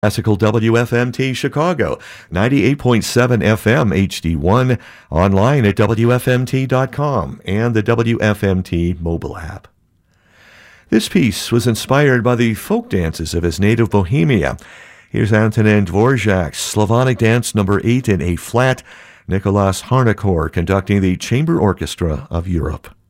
Classical WFMT Chicago, 98.7 FM HD1, online at WFMT.com and the WFMT mobile app. This piece was inspired by the folk dances of his native Bohemia. Here's Antonin Dvorak's Slavonic Dance No. 8 in A-flat, Nicholas Harnoncourt conducting the Chamber Orchestra of Europe.